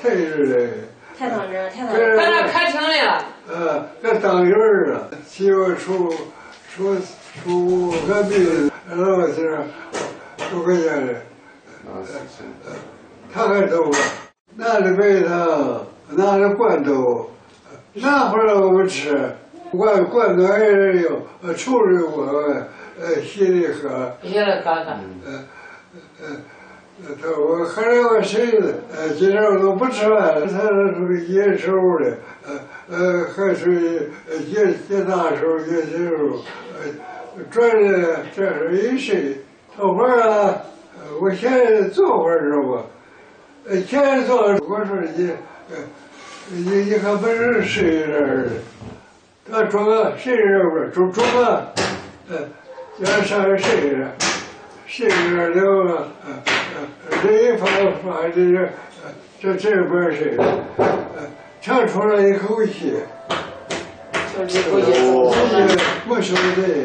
退着嘞。 太当真，太当真。在那开庭来了。 这当人啊，7月初5个病，然后是6个月的。他还走了，拿着白糖，拿着罐头，拿回来我们吃。罐头还是有处理过，稀里喝。 稀里喝喝。 我喝了个水子，今天我都不吃饭了，他是属于野手的，还属于接大手、接小手，转的这是一睡，坐会儿啊，我先坐会儿是吧？先坐，我说你还不是睡这儿的，他装个睡这不是装个，叫上来睡着，睡着了，这一发这边睡着，长出来一口气，没受罪。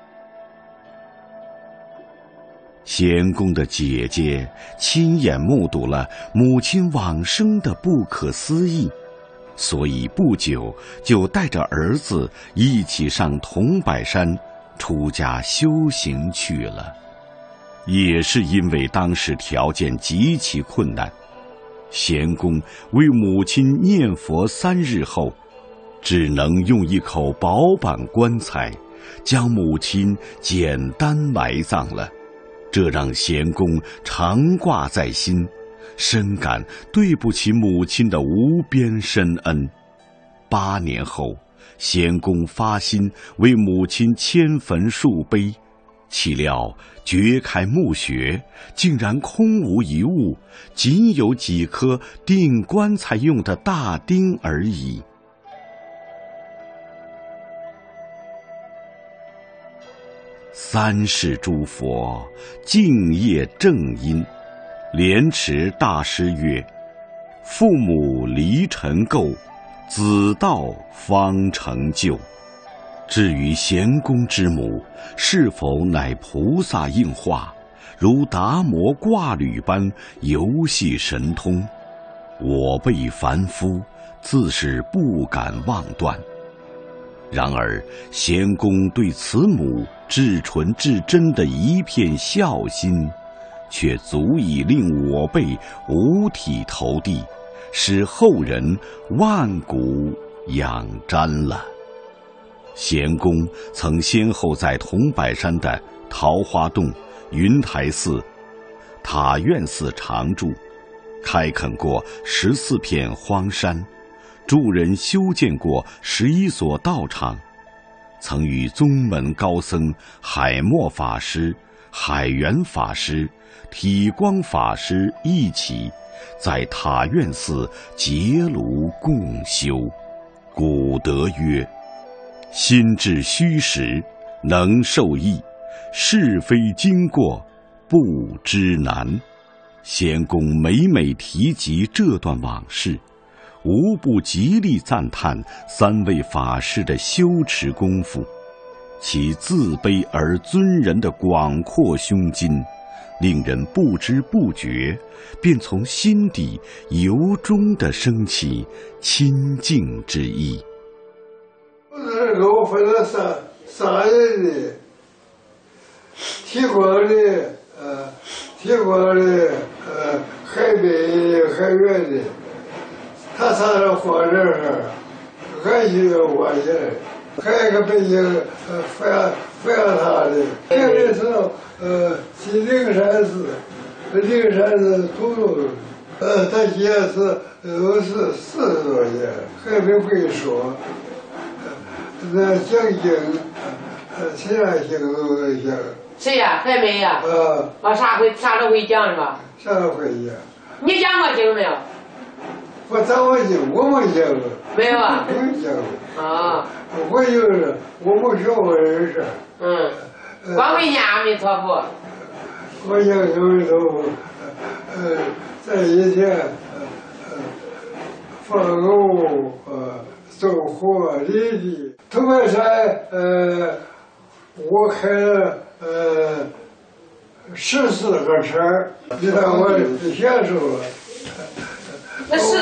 贤公的姐姐亲眼目睹了母亲往生的不可思议，所以不久就带着儿子一起上桐柏山出家修行去了。也是因为当时条件极其困难，贤公为母亲念佛3日后，只能用一口薄板棺材将母亲简单埋葬了。这让贤公常挂在心，深感对不起母亲的无边深恩。8年后，贤公发心为母亲迁坟树碑，岂料掘开墓穴，竟然空无一物，仅有几颗钉棺材用的大钉而已。3世诸佛敬业正因，莲池大师曰：父母离尘垢，子道方成就。至于贤公之母是否乃菩萨应化，如达摩挂履般游戏神通，我辈凡夫自是不敢妄断。然而贤公对慈母至纯至真的一片孝心，却足以令我辈五体投地，使后人万古仰瞻了。贤公曾先后在桐柏山的桃花洞、云台寺、塔院寺常住，开垦过14片荒山，助人修建过11所道场，曾与宗门高僧海默法师、海源法师、体光法师一起在塔院寺结庐共修。古德曰：心至虚实，能受益；是非经过，不知难。贤公每每提及这段往事，无不极力赞叹3位法师的修持功夫，其自卑而尊人的广阔胸襟，令人不知不觉便从心底由衷地升起亲近之意。 给我分了三人的，提光的，海北海远的，他仨人放这儿，俺就我去，还有个北京扶阳他的，这个是西灵山寺，灵山寺土洞，他姐是都是40多年，还没会说。那讲经，其他经都能讲。 谁呀？还没呀？啥都会讲是吧？ 啥都会讲。 你讲过经没有？ 我讲过经，我没讲过。 没有啊？ 没讲过。 啊。 我就是我没学过人事。 光会念阿弥陀佛。 我讲阿弥陀佛，在以前，放狗，走火犁地。桐柏山，我开了14个车，你看我享受了。 那是。